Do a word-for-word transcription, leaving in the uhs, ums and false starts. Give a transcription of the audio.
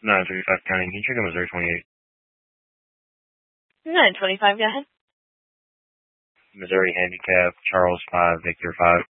nine thirty-five county. Can you check in Missouri twenty-eight? nine twenty-five, go ahead. Missouri handicap, Charles five, Victor five.